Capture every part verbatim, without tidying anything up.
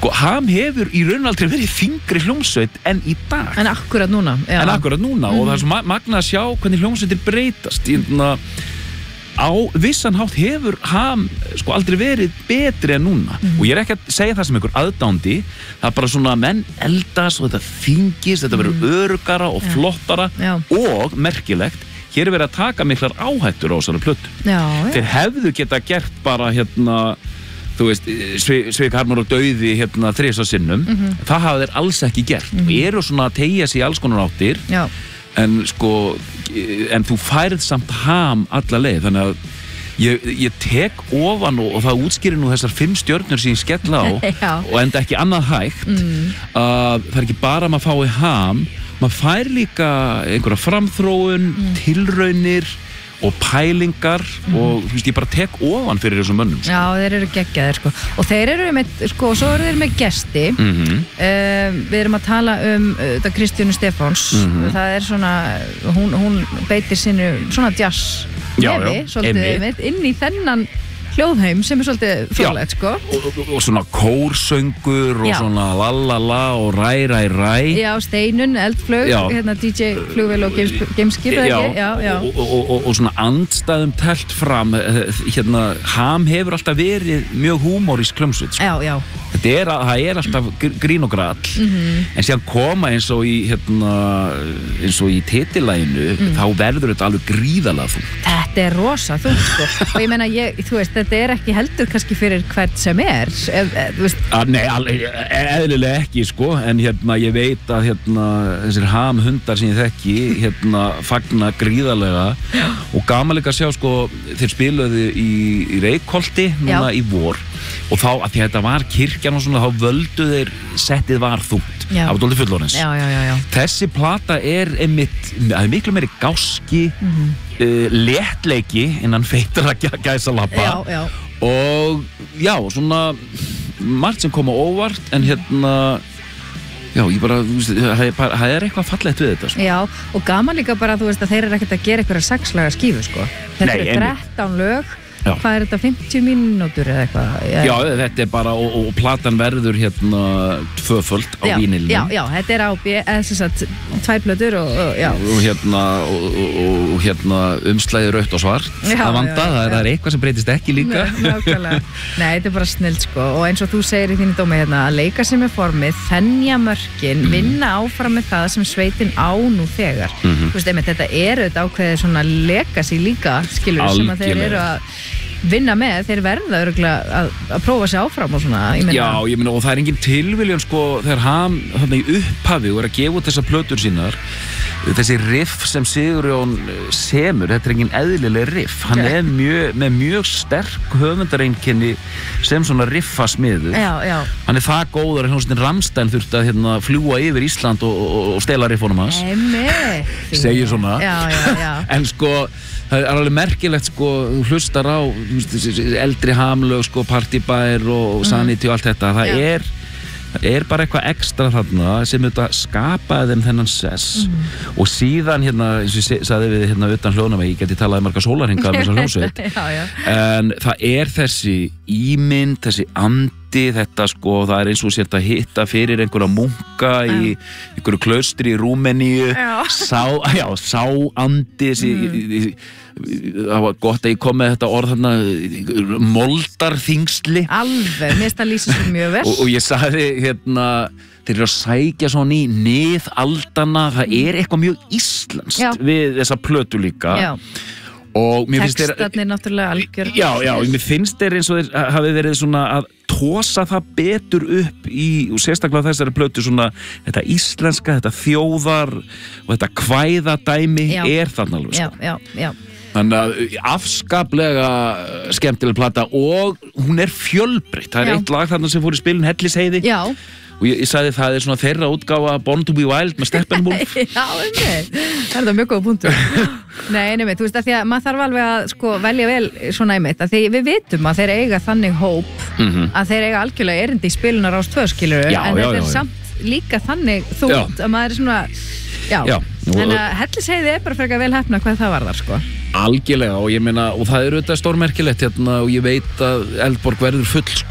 sko, Ham hefur í raun aldrei verið þyngri hljómsveit en í dag En akkurat núna já. En akkurat núna mm. og það er svo ma magna að sjá hvernig hljómsveitir breytast í þarna á vissan hátt hefur Ham sko aldrei verið betri en núna mm. og ég er ekki að segja það sem einhver aðdándi það er bara svona menn eldast og þetta þyngist, þetta verður mm. örugara og ja. flottara Já. og merkilegt, hér er verið að taka miklar áhættur á þessari plötu. Já, þeir hefðu geta gert bara hérna þú veist, Svik harmur og dauði hérna þrisvar sinnum, mm -hmm. það hafa þeir alls ekki gert mm -hmm. og eru svona að teygja sig í alls konar áttir Já. en sko en þú færð samt Ham alla leið, þannig að ég, ég tek ofan og, og það útskýrir nú þessar fimm stjörnur sem ég skella á og enda ekki annað hægt mm. að það er ekki bara að maður fái Ham, maður fær líka einhverja framþróun, mm. tilraunir og pælingar mm. og þú veist ég bara tek ofan fyrir þessum mönnum sko. Já, þeir eru geggjaðir sko og þeir eru með, sko, svo eru þeir með gesti mm -hmm. uh, við erum að tala um uh, Kristjánu Stefáns mm -hmm. það er svona, hún, hún beitir sinu svona jazz nefi, svolítið, inn í þennan hljóðheim sem er svolítið fróðlegt sko og, og, og svona kórsöngur og já. Svona lalala og ræ ræ ræ Já, Steinun, Eldflög, hérna D J Flugvél og Gameskip já, já, já. Og, og, og, og svona andstæðum telt fram hérna, Ham hefur alltaf verið mjög húmórísk hljómsveit sko. Já, já Þetta er, það er alltaf grín og grall mm -hmm. en síðan koma eins og í hérna, eins og í titilæginu mm. þá verður þetta alveg gríðalega þungt. Þetta er rosa þungt sko og ég meina, ég, þú veist, þetta er ekki heldur kannski fyrir hvert sem er ef, ef, þú veist að, Nei, eðlilega ekki sko en hérna ég veit að hérna þessir Ham hundar sem ég þekki hérna fagna gríðalega Já. Og gaman líka að sjá sko þeir spiluðu í, í Reykholti núna Já. Í vor og þá að því að þetta var kirkjan og svona þá völdu þeir settið var þungt það var dálítið fullorðins þessi plata er einmitt það er miklu meiri gáski mm -hmm. uh, léttleiki innan feitra gæsalappa já, já. og já svona margt sem kom á óvart en hérna já ég bara það er eitthvað fallegt við þetta sko. Já og gaman líka bara þú veist að þeir eru ekkert að gera einhverja sexlaga skífu sko þetta eru þrettán lög Já. Hvað er þetta, fimmtíu mínútur eða eitthvað? Já, þetta er bara, og, og platan verður hérna tvöföld á já, vínilinu. Já, já, þetta er á, eða sem sagt, tvær plötur og, og já. Og hérna, og, og, og hérna umslæði rautt og svart já, að vanda, já, já, það, er, það er eitthvað sem breytist ekki líka. Nei, nákvæmlega. Nei, þetta er bara snill sko, og eins og þú segir í þínu dómi hérna, að leika sem er formið, þenja mörkin, mm. vinna áfram með það sem sveitin á nú þegar. Mm -hmm. Þú veist, einmitt, þetta eru þetta ákveðið svona legacy líka, skilur, sem að þeir eru að vinna með, þeir verða örgulega að, að prófa sig áfram og svona ég Já, ég meina, og það er engin tilviljun sko þegar Ham þarna í upphafi og er að gefa út þessar plötur sínar þessi riff sem Sigurjón semur, þetta er engin eðlileg riff hann okay. er mjög, með mjög sterk höfundareinkenni sem svona riffasmiður hann er það góður en hljómsveitin Rammstein þurfti að hérna, fljúa yfir Ísland og, og, og stela riffunum hans segir svona já, já, já. en sko það er alveg merkilegt sko, þú hlustar á eldri Hamlög sko, Partibær og, og Sanity mm. og allt þetta, það Já. er það er bara eitthvað ekstra þarna sem þetta skapaði þeim þennan sess mm. og síðan hérna, eins og ég sagði við hérna utan hljónavegi, ég geti talaði marga sólarhinga um þessa hljómsveit, en það er þessi ímynd, þessi andi þetta sko, það er eins og sér að hitta fyrir einhverja munka í einhverju klaustri í Rúmeníu sá, já, sáandi þessi mm. það var gott að ég kom með þetta orð þarna moldarþyngsli alveg, mér finnst það lýsa svo mjög vel og, og ég sagði hérna þeir eru að sækja svona í niðaldana það er eitthvað mjög íslenskt já. Við þessa plötu líka já. Og mér finnst Textarnir náttúrulega algjör Já, já, mér finnst þeir eins og þeir hafi verið svona að tósa það betur upp í, og sérstaklega þessari plötu svona þetta íslenska, þetta þjóðar og þetta kvæðadæmi já. Er þarna alveg sko. Já, já, já Þannig að afskaplega skemmtileg plata og hún er fjölbreytt. Það er já. Eitt lag þarna sem fór í spilin Hellisheiði. Já. Og ég, ég sagði það er svona þeirra útgáfa Born to be Wild með Steppenwolf. Já, einmitt. Það er það mjög góð punktur. Nei, einmitt, þú veist að því að maður þarf alveg að sko velja vel svona einmitt að því við vitum að þeir eiga þannig hóp mm -hmm. að þeir eiga algjörlega erindi í spilunar ás tvö skilur já, en já, þetta já, er já. samt líka þannig þúnt að maður er svona já, já. en að Hellisheiði er bara frekar vel hefna hvað það varðar sko. Algjörlega og ég meina og það er auðvitað stórmerkilegt hérna og ég veit að Eldborg verður full sko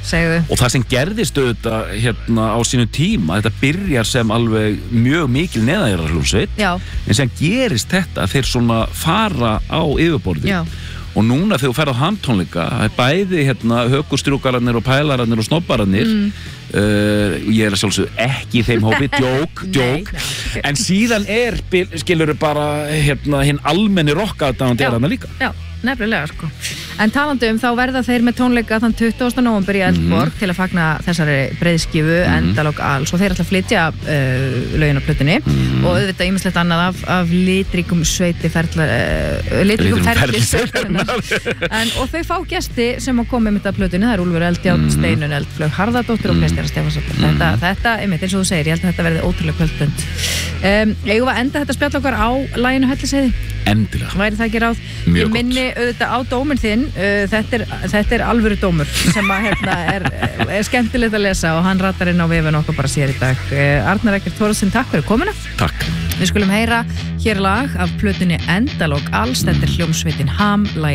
segðu. Og það sem gerðist auðvitað hérna á sínu tíma, þetta byrjar sem alveg mjög mikil neðanjarðarhljómsveit, en sem gerist þetta þeir svona fara á yfirborði. Já. Og núna þegar þú ferð á handtónleika, það er bæði hérna hökustrjúkararnir og pælararnir og snobbararnir, mm. uh, ég er að sjálfsögðu ekki í þeim hópi, djók, djók, nei, nei. En síðan er, skilur bara hérna hinn almenni rockaðdáandi er hana líka. Já. Nefnilega, sko. En talandi um, þá verða þeir með tónleika þann tuttugasta nóvember í Eldborg mm. til að fagna þessari breiðskífu, mm. Endalok Alls, og þeir ætla að flytja uh, lögin á plötunni mm. og auðvitað ýmislegt annað af, af litríkum sveiti ferla, uh, litríkum ferli en og þau fá gesti sem að koma með þetta plötunni, það er Úlfur Eldjárn, mm. Steinunn Eldflaug Harðardóttir mm. og Kristjana Stefánsdóttir. Mm. Þetta, þetta, einmitt eins og þú segir, ég held að þetta verði ótrúlega kvöldbund. Um, eigum við að enda þetta spjall okkar á laginu Hellisheiði? Endilega. Væri það ekki ráð? Mjög ég minni gott. Auðvitað á dóminn þinn, uh, þetta, er, þetta er alvöru dómur sem að, hérna, er, er skemmtilegt að lesa og hann ratar inn á vefun okkar bara sér í dag. Uh, Arnar Eggert Thoroddsen, takk fyrir komuna. Takk. Við skulum heyra hér lag af plötunni Endalok Alls, þetta er hljómsveitin Ham, lagið